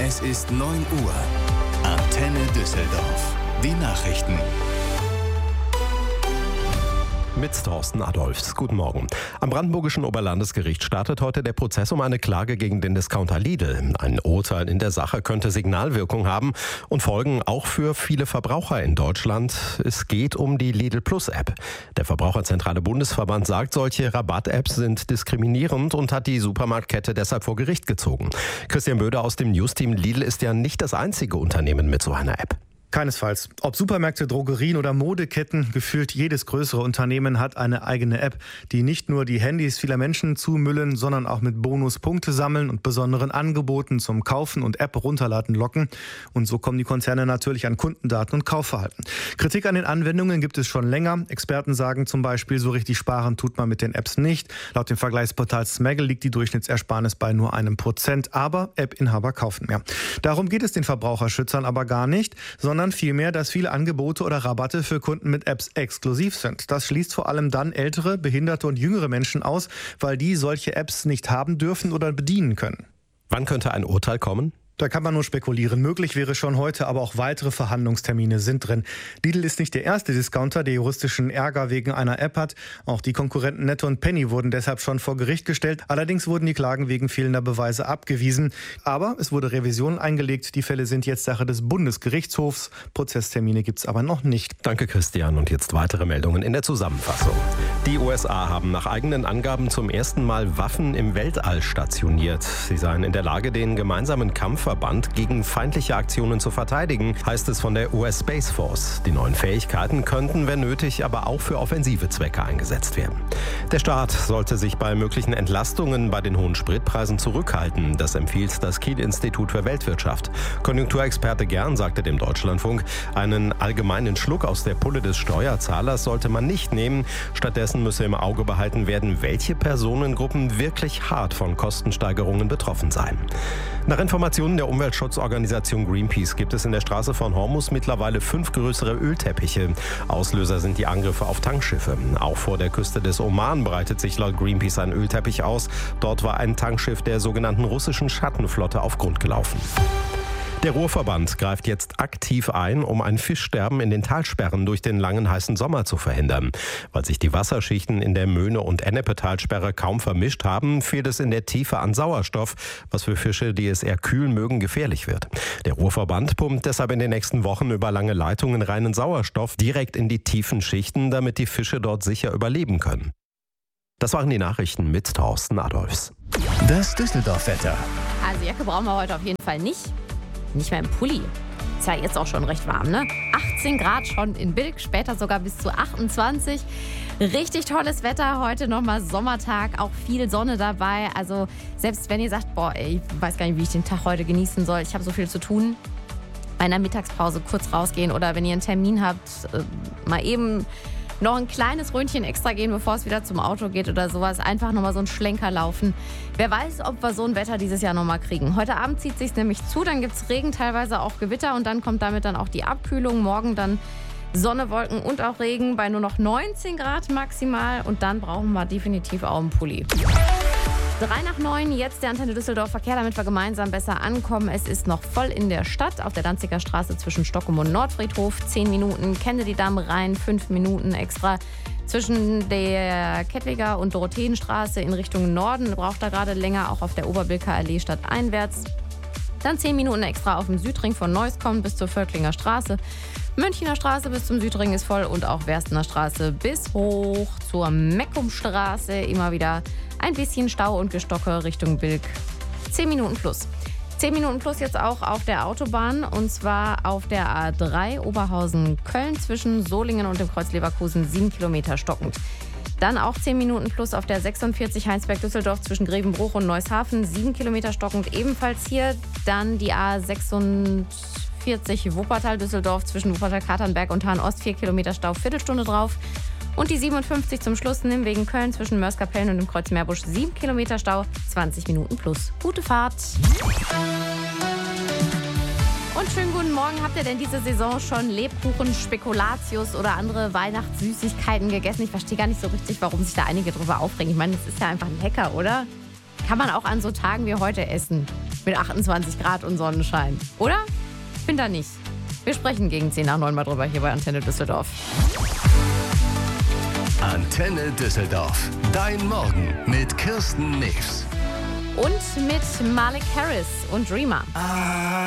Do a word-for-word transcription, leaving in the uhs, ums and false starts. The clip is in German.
Es ist neun Uhr. Antenne Düsseldorf. Die Nachrichten. Mit Thorsten Adolphs. Guten Morgen. Am Brandenburgischen Oberlandesgericht startet heute der Prozess um eine Klage gegen den Discounter Lidl. Ein Urteil in der Sache könnte Signalwirkung haben und Folgen auch für viele Verbraucher in Deutschland. Es geht um die Lidl Plus App. Der Verbraucherzentrale Bundesverband sagt, solche Rabatt-Apps sind diskriminierend und hat die Supermarktkette deshalb vor Gericht gezogen. Christian Böder aus dem News-Team. Lidl ist ja nicht das einzige Unternehmen mit so einer App. Keinesfalls. Ob Supermärkte, Drogerien oder Modeketten, gefühlt jedes größere Unternehmen hat eine eigene App, die nicht nur die Handys vieler Menschen zumüllen, sondern auch mit Bonuspunkte sammeln und besonderen Angeboten zum Kaufen und App runterladen locken. Und so kommen die Konzerne natürlich an Kundendaten und Kaufverhalten. Kritik an den Anwendungen gibt es schon länger. Experten sagen zum Beispiel, so richtig sparen tut man mit den Apps nicht. Laut dem Vergleichsportal Smaggle liegt die Durchschnittsersparnis bei nur einem Prozent. Aber App-Inhaber kaufen mehr. Darum geht es den Verbraucherschützern aber gar nicht, sondern sondern vielmehr, dass viele Angebote oder Rabatte für Kunden mit Apps exklusiv sind. Das schließt vor allem dann ältere, behinderte und jüngere Menschen aus, weil die solche Apps nicht haben dürfen oder bedienen können. Wann könnte ein Urteil kommen? Da kann man nur spekulieren. Möglich wäre schon heute, aber auch weitere Verhandlungstermine sind drin. Lidl ist nicht der erste Discounter, der juristischen Ärger wegen einer App hat. Auch die Konkurrenten Netto und Penny wurden deshalb schon vor Gericht gestellt. Allerdings wurden die Klagen wegen fehlender Beweise abgewiesen. Aber es wurde Revision eingelegt. Die Fälle sind jetzt Sache des Bundesgerichtshofs. Prozesstermine gibt es aber noch nicht. Danke, Christian. Und jetzt weitere Meldungen in der Zusammenfassung. Die U S A haben nach eigenen Angaben zum ersten Mal Waffen im Weltall stationiert. Sie seien in der Lage, den gemeinsamen Kampf Verband gegen feindliche Aktionen zu verteidigen, heißt es von der U S Space Force. Die neuen Fähigkeiten könnten, wenn nötig, aber auch für offensive Zwecke eingesetzt werden. Der Staat sollte sich bei möglichen Entlastungen bei den hohen Spritpreisen zurückhalten. Das empfiehlt das Kiel-Institut für Weltwirtschaft. Konjunkturexperte Gern sagte dem Deutschlandfunk, einen allgemeinen Schluck aus der Pulle des Steuerzahlers sollte man nicht nehmen. Stattdessen müsse im Auge behalten werden, welche Personengruppen wirklich hart von Kostensteigerungen betroffen seien. Nach Informationen der Umweltschutzorganisation Greenpeace gibt es in der Straße von Hormuz mittlerweile fünf größere Ölteppiche. Auslöser sind die Angriffe auf Tankschiffe. Auch vor der Küste des Oman breitet sich laut Greenpeace ein Ölteppich aus. Dort war ein Tankschiff der sogenannten russischen Schattenflotte auf Grund gelaufen. Der Ruhrverband greift jetzt aktiv ein, um ein Fischsterben in den Talsperren durch den langen heißen Sommer zu verhindern. Weil sich die Wasserschichten in der Möhne- und Ennepe-Talsperre kaum vermischt haben, fehlt es in der Tiefe an Sauerstoff, was für Fische, die es eher kühl mögen, gefährlich wird. Der Ruhrverband pumpt deshalb in den nächsten Wochen über lange Leitungen reinen Sauerstoff direkt in die tiefen Schichten, damit die Fische dort sicher überleben können. Das waren die Nachrichten mit Thorsten Adolphs. Das Düsseldorf-Wetter. Also Jacke brauchen wir heute auf jeden Fall nicht. Nicht mehr im Pulli. Ist ja jetzt auch schon recht warm, ne? achtzehn Grad schon in Bilk, später sogar bis zu achtundzwanzig. Richtig tolles Wetter, heute nochmal Sommertag, auch viel Sonne dabei. Also selbst wenn ihr sagt, boah, ey, ich weiß gar nicht, wie ich den Tag heute genießen soll, ich habe so viel zu tun, bei einer Mittagspause kurz rausgehen oder wenn ihr einen Termin habt, äh, mal eben noch ein kleines Röntchen extra gehen, bevor es wieder zum Auto geht oder sowas. Einfach nochmal so einen Schlenker laufen. Wer weiß, ob wir so ein Wetter dieses Jahr nochmal kriegen. Heute Abend zieht es sich nämlich zu, dann gibt es Regen, teilweise auch Gewitter und dann kommt damit dann auch die Abkühlung. Morgen dann Sonne, Wolken und auch Regen bei nur noch neunzehn Grad maximal und dann brauchen wir definitiv auch einen Pulli. Drei nach neun, jetzt der Antenne Düsseldorf Verkehr, damit wir gemeinsam besser ankommen. Es ist noch voll in der Stadt, auf der Danziger Straße zwischen Stockholm und Nordfriedhof. Zehn Minuten, Kennedy-Damm rein, fünf Minuten extra. Zwischen der Kettwiger und Dorotheenstraße in Richtung Norden braucht er gerade länger, auch auf der Oberbilker Allee stadteinwärts. Dann zehn Minuten extra auf dem Südring von Neuss kommen bis zur Völklinger Straße. Münchner Straße bis zum Südring ist voll und auch Werstener Straße bis hoch zur Meckumstraße. Immer wieder ein bisschen Stau und Gestocke Richtung Bilk. zehn Minuten plus. zehn Minuten plus jetzt auch auf der Autobahn und zwar auf der A drei Oberhausen-Köln zwischen Solingen und dem Kreuz Leverkusen sieben Kilometer stockend. Dann auch zehn Minuten plus auf der sechsundvierzig Heinsberg-Düsseldorf zwischen Grevenbruch und Neusshafen, sieben Kilometer stockend ebenfalls hier. Dann die A sechsundvierzig Wuppertal-Düsseldorf zwischen Wuppertal-Katernberg und Hahn-Ost, vier Kilometer Stau, Viertelstunde drauf. Und die siebenundfünfzig zum Schluss Nimwegen Köln zwischen Mörs-Kapellen und dem Kreuz Meerbusch, sieben Kilometer Stau, zwanzig Minuten plus. Gute Fahrt! Und schönen guten Morgen. Habt ihr denn diese Saison schon Lebkuchen, Spekulatius oder andere Weihnachtssüßigkeiten gegessen? Ich verstehe gar nicht so richtig, warum sich da einige drüber aufregen. Ich meine, das ist ja einfach lecker, oder? Kann man auch an so Tagen wie heute essen. mit achtundzwanzig Grad und Sonnenschein. Oder? Ich finde da nicht. Wir sprechen gegen zehn nach neun mal drüber hier bei Antenne Düsseldorf. Antenne Düsseldorf. Dein Morgen mit Kirsten News. Und mit Malik Harris und Dreamer.